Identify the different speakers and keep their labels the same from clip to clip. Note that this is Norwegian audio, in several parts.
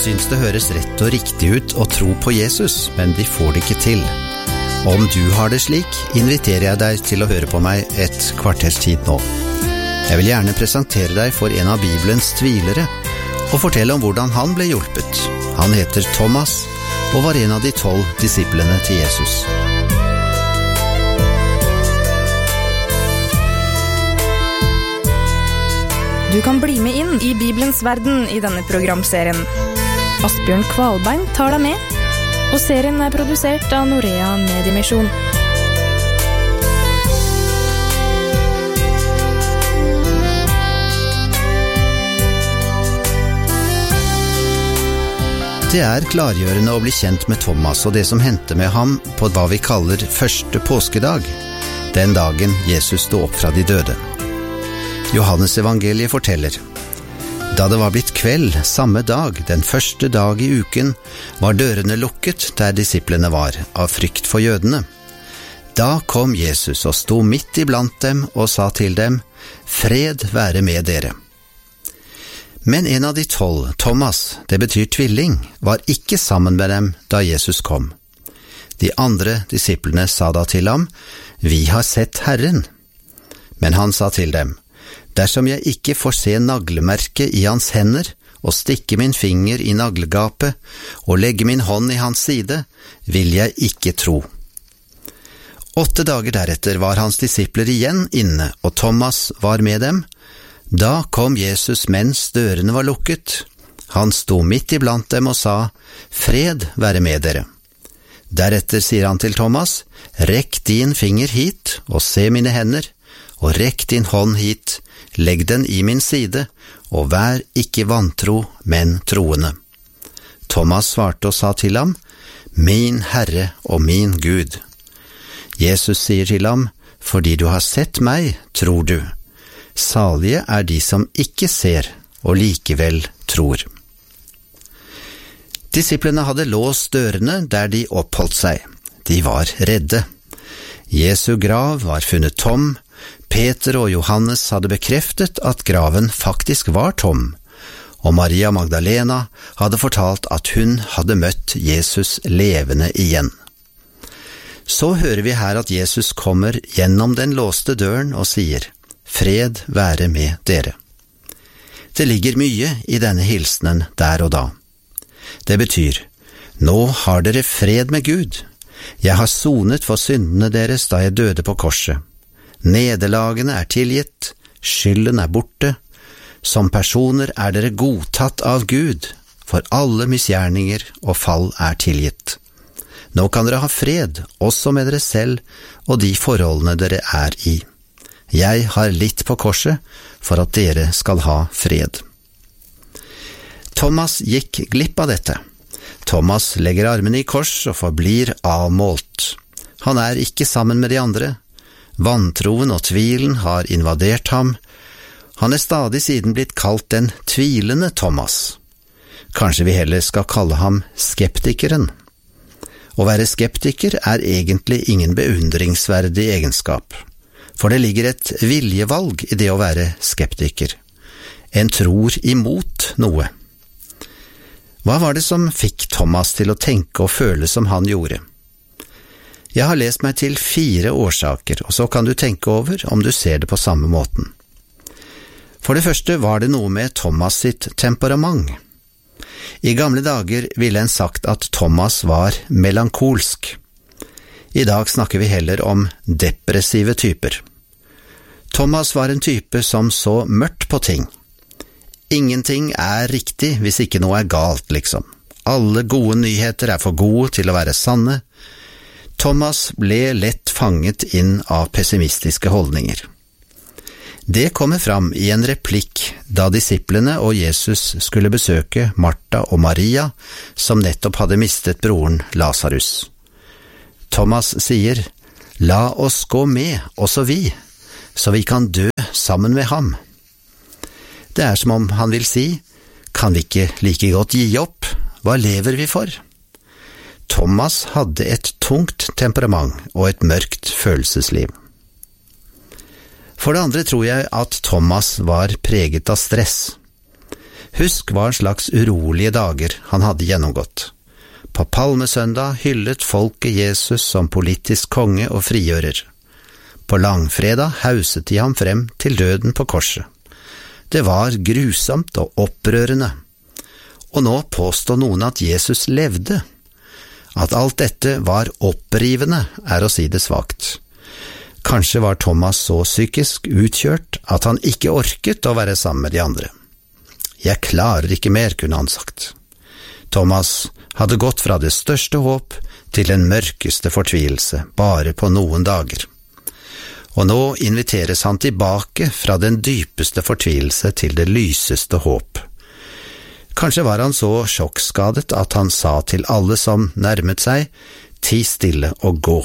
Speaker 1: syns det høres rett og riktig ut å tro på Jesus, men de får det ikke til. Om du har det slik, inviterer jeg deg til å høre på meg et kvarters tid nå. Jeg vil gjerne presentere deg for en av Bibelens tvilere, og fortelle om hvordan han ble hjulpet. Han heter Thomas, og var en av de 12 disiplene til Jesus.
Speaker 2: Du kan bli med inn i Bibelens verden i denne programserien. Asbjørn Kvalbein tar deg med, og serien er produsert av Norea Mediemisjon.
Speaker 1: Det er klargjørende å bli kjent med Thomas og det som hendte med ham på hva vi kaller første påskedag, den dagen Jesus sto opp fra de døde. Johannes evangeliet forteller: Da det var blitt kveld samme dag, den første dag i uken, var dørene lukket der disiplene var, av frykt for jødene. Da kom Jesus og sto midt iblant dem og sa til dem: Fred være med dere. Men en av de 12, Thomas, det betyr tvilling, var ikke sammen med dem da Jesus kom. De andre disiplene sa da til ham: Vi har sett Herren. Men han sa til dem: Dersom jeg ikke får se naglemerke i hans hender, og stikke min finger i naglegapet, og legge min hånd i hans side, vil jeg ikke tro. 8 dager deretter var hans disipler igjen inne, og Thomas var med dem. Da kom Jesus mens dørene var lukket. Han sto midt iblant dem og sa: Fred være med dere. Deretter sier han til Thomas: Rekk din finger hit, og se mine hender, og rekk din hånd hit, legg den i min side, og vær ikke vantro, men troende. Thomas svarte og sa til ham: Min Herre og min Gud. Jesus sier til ham: Fordi du har sett meg, tror du. Salige er de som ikke ser, og likevel tror. Disiplene hadde låst dørene der de oppholdt seg. De var redde. Jesu grav var funnet tom. Peter og Johannes hadde bekreftet at graven faktisk var tom, og Maria Magdalena hadde fortalt at hun hadde møtt Jesus levende igjen. Så hører vi her at Jesus kommer gjennom den låste døren og sier: Fred være med dere. Det ligger mye i denne hilsenen der og da. Det betyr: Nå har dere fred med Gud. Jeg har sonet for syndene deres da jeg døde på korset. Nederlagene er tilgitt, skylden er borte. Som personer er dere godtatt av Gud, for alle misgjerninger og fall er tilgitt. Nå kan dere ha fred, også med dere selv og de forholdene dere er i. Jeg har litt på korset for at dere skal ha fred. Thomas gikk glipp av dette. Thomas legger armene i kors og forblir avmålt. Han er ikke sammen med de andre. Vantroen og tvilen har invadert ham. Han er stadig siden blitt kalt den tvilende Thomas. Kanskje vi heller skal kalle ham skeptikeren. Å være skeptiker er egentlig ingen beundringsverdig egenskap, for det ligger et viljevalg i det å være skeptiker. En tror imot noe. Hva var det som fikk Thomas til å tenke og føle som han gjorde? Jeg har lest meg til 4 årsaker, og så kan du tenke over om du ser det på samme måten. For det første var det noe med Thomas sitt temperament. I gamle dager ville en sagt at Thomas var melankolsk. I dag snakker vi heller om depressive typer. Thomas var en type som så mørkt på ting. Ingenting er riktig hvis ikke noe er galt, liksom. Alle gode nyheter er for gode til å være sanne. Thomas ble lett fanget inn av pessimistiske holdninger. Det kommer fram i en replikk da disiplene og Jesus skulle besøke Martha og Maria, som nettopp hadde mistet broren Lazarus. Thomas sier: La oss gå med, også vi, så vi kan dø sammen med ham. Det er som om han vil si: Kan vi ikke like godt gi opp? Hva lever vi for? Thomas hadde et tungt temperament og et mørkt følelsesliv. For det andre tror jeg at Thomas var preget av stress. Husk hva slags urolige dager han hadde gjennomgått. På Palmesøndag hyllet folket Jesus som politisk konge og frigjører. På langfredag hauset de ham frem til døden på korset. Det var grusomt og opprørende. Og nå påstår noen at Jesus levde. At alt dette var opprivende, er å si det svakt. Kanskje var Thomas så psykisk utkjørt at han ikke orket å være sammen med de andre. Jeg klarer ikke mer, kunne han sagt. Thomas hadde gått fra det største håp til den mørkeste fortvilelse, bare på noen dager. Og nå inviteres han tilbake fra den dypeste fortvilelse til det lyseste håp. Kanskje var han så sjokkskadet at han sa til alle som nærmet seg, «Ti stille og gå».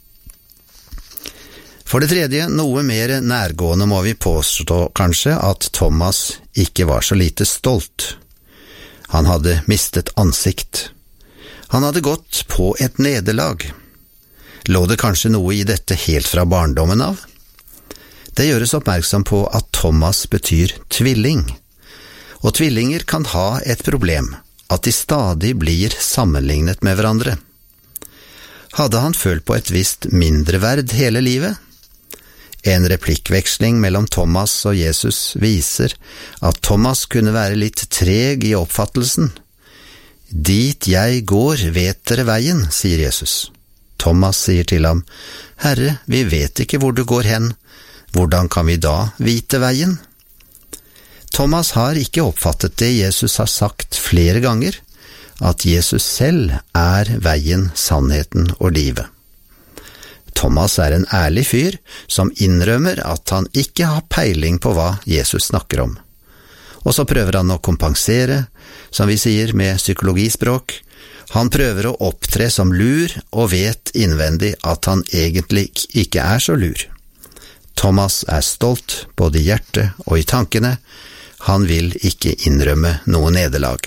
Speaker 1: For det tredje, noe mer nærgående må vi påstå kanskje at Thomas ikke var så lite stolt. Han hadde mistet ansikt. Han hadde gått på et nederlag. Lå det kanskje noe i dette helt fra barndommen av? Det gjøres oppmerksom på at Thomas betyr tvilling. Og tvillinger kan ha et problem, at de stadig blir sammenlignet med hverandre. Hadde han følt på et visst mindreverd hele livet? En replikkveksling mellom Thomas og Jesus viser at Thomas kunne være litt treg i oppfattelsen. «Dit jeg går, vet dere veien», sier Jesus. Thomas sier til ham, «Herre, vi vet ikke hvor du går hen. Hvordan kan vi da vite veien?» Thomas har ikke oppfattet det Jesus har sagt flere ganger, at Jesus selv er veien, sannheten og livet. Thomas er en ærlig fyr som innrømmer at han ikke har peiling på hva Jesus snakker om. Og så prøver han å kompensere, som vi sier med psykologispråk. Han prøver å opptre som lur og vet innvendig at han egentlig ikke er så lur. Thomas er stolt både i hjertet og i tankene. Han vil ikke innrømme noe nederlag.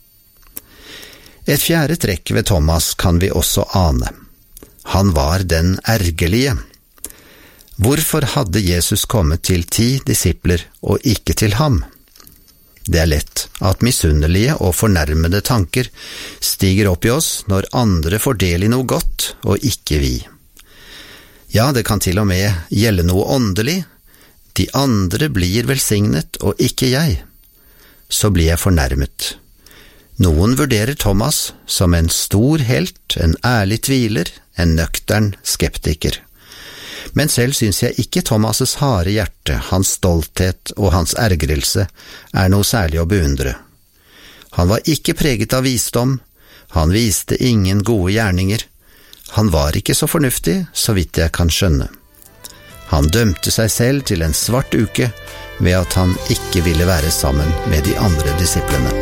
Speaker 1: Et fjerde trekk ved Thomas kan vi også ane. Han var den ergerlige. Hvorfor hadde Jesus kommet til 10 disipler og ikke til ham? Det er lett at misunnelige og fornærmede tanker stiger opp i oss når andre får del i noe godt og ikke vi. Ja, det kan til og med gjelde noe åndelig. De andre blir velsignet og ikke jeg. Så blir jeg fornærmet. Noen vurderer Thomas som en stor helt, en ærlig tviler, en nøktern skeptiker. Men selv synes jeg ikke Thomas' harde hjerte, hans stolthet og hans ergrelse er noe særlig å beundre. Han var ikke preget av visdom, han viste ingen gode gjerninger, han var ikke så fornuftig, så vidt jeg kan skjønne. Han dømte seg selv til en svart uke ved at han ikke ville være sammen med de andre disiplene.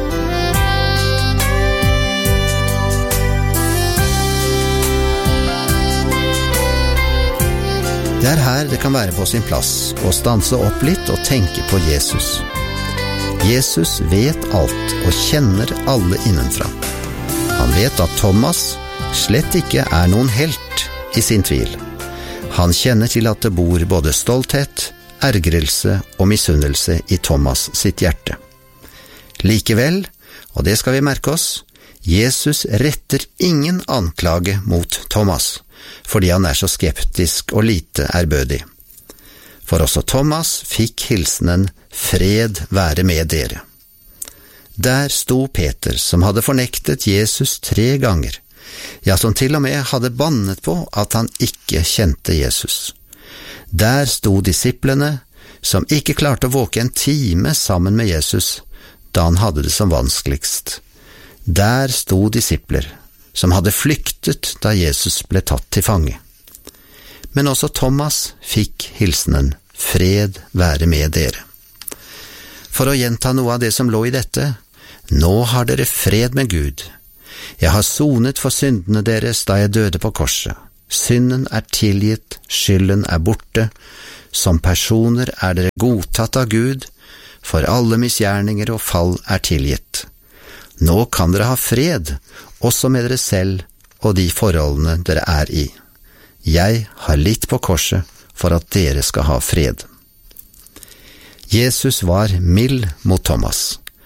Speaker 1: Det er her det kan være på sin plass å stanse opp litt og tenke på Jesus. Jesus vet alt og kjenner alle innenfra. Han vet at Thomas slett ikke er noen helt i sin tvil. Han kjenner til at det bor både stolthet, ergrelse og misunnelse i Thomas sitt hjerte. Likevel, og det skal vi merke oss, Jesus retter ingen anklage mot Thomas, fordi han er så skeptisk og lite ærbødig. For også Thomas fikk hilsenen «Fred være med dere». Der sto Peter, som hadde fornektet Jesus 3 ganger, ja, som til og med hadde bannet på at han ikke kjente Jesus. Der sto disiplene, som ikke klarte å våke en time sammen med Jesus, da han hadde det som vanskeligst. Der sto disipler, som hadde flyktet da Jesus ble tatt til fange. Men også Thomas fikk hilsenen «Fred være med dere». For å gjenta noe av det som lå i dette, «Nå har dere fred med Gud. Jeg har sonet for syndene deres da jeg døde på korset. Synden er tilgitt, skylden er borte. Som personer er dere godtatt av Gud, for alle misgjerninger og fall er tilgitt. Nå kan dere ha fred, også med dere selv og de forholdene dere er i. Jeg har litt på korset for at dere skal ha fred». Jesus var mild mot Thomas.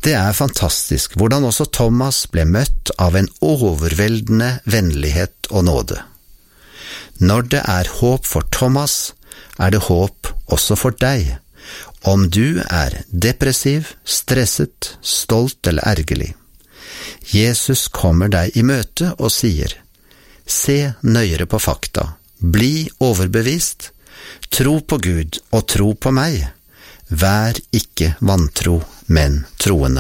Speaker 1: Det er fantastisk hvordan også Thomas ble møtt av en overveldende vennlighet og nåde. Når det er håp for Thomas, er det håp også for deg, om du er depressiv, stresset, stolt eller ergerlig. Jesus kommer deg i møte og sier, se nøyere på fakta, bli overbevist, tro på Gud og tro på meg, vær ikke vantro, men troende.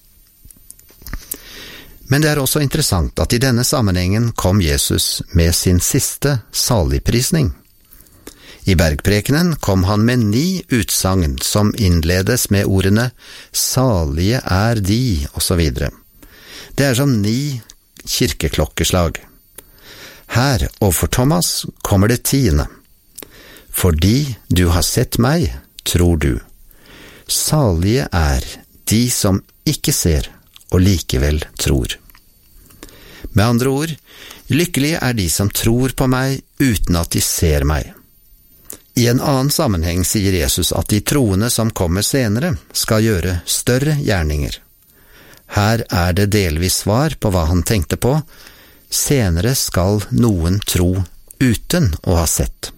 Speaker 1: Men det er også interessant at i denne sammenhengen kom Jesus med sin siste saligprisning. I bergprekenen kom han med 9 utsagn som innledes med ordene «salige er de» og så videre. Det er som 9 kirkeklokkeslag. Her, overfor Thomas, kommer det 10. Fordi du har sett meg, tror du. Salige er de som ikke ser og likevel tror. Med andre ord, lykkelige er de som tror på meg uten at de ser meg. I en annen sammenheng sier Jesus at de troende som kommer senere skal gjøre større gjerninger. Her er det delvis svar på hva han tenkte på. Senere skal noen tro uten å ha sett.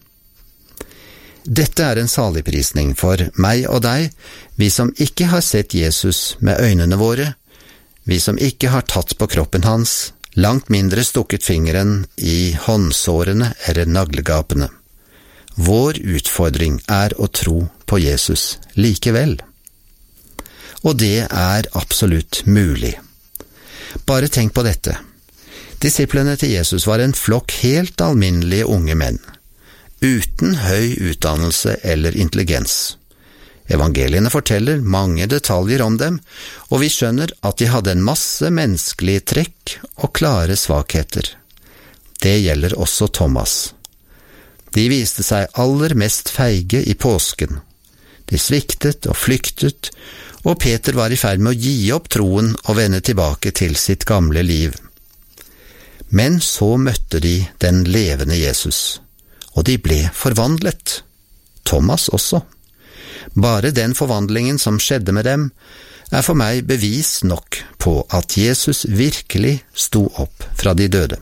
Speaker 1: Dette er en saligprisning for meg og deg, vi som ikke har sett Jesus med øynene våre, vi som ikke har tatt på kroppen hans, langt mindre stukket fingeren i håndsårene eller naglegapene. Vår utfordring er å tro på Jesus likevel. Og det er absolutt mulig. Bare tenk på dette. Disiplene til Jesus var en flokk helt alminnelige unge menn, uten høy utdannelse eller intelligens. Evangeliene forteller mange detaljer om dem, og vi skjønner at de hadde en masse menneskelige trekk og klare svakheter. Det gjelder også Thomas. De viste seg aller mest feige i påsken. De sviktet og flyktet, og Peter var i ferd med å gi opp troen og vende tilbake til sitt gamle liv. Men så møtte de den levende Jesus, og de ble forvandlet. Thomas også. Bare den forvandlingen som skjedde med dem, er for meg bevis nok på at Jesus virkelig sto opp fra de døde.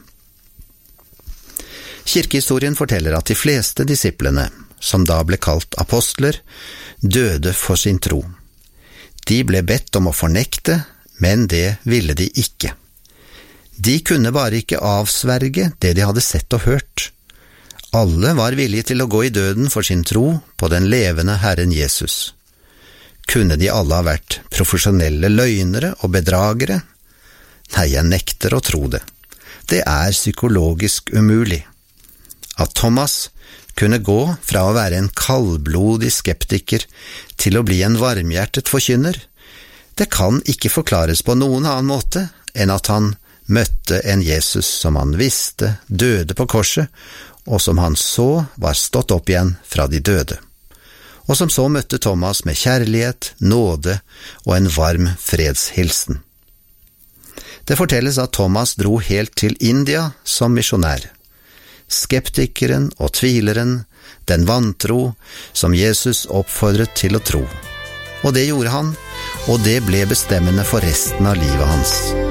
Speaker 1: Kirkehistorien forteller at de fleste disiplene, som da ble kalt apostler, døde for sin tro. De ble bedt om å fornekte, men det ville de ikke. De kunne bare ikke avsverge det de hadde sett og hørt. Alle var villige til å gå i døden for sin tro på den levende Herren Jesus. Kunne de alle ha vært profesjonelle løgnere og bedragere? Nei, jeg nekter å tro det. Det er psykologisk umulig. At Thomas kunne gå fra å være en kaldblodig skeptiker til å bli en varmhjertet forkynner, det kan ikke forklares på noen annen måte enn at han møtte en Jesus som han visste døde på korset, og som han så var stått opp igjen fra de døde, og som så møtte Thomas med kjærlighet, nåde og en varm fredshilsen. Det fortelles at Thomas dro helt til India som misjonær. Skeptikeren og tvileren, den vantro, som Jesus oppfordret til å tro. Og det gjorde han, og det ble bestemmende for resten av livet hans.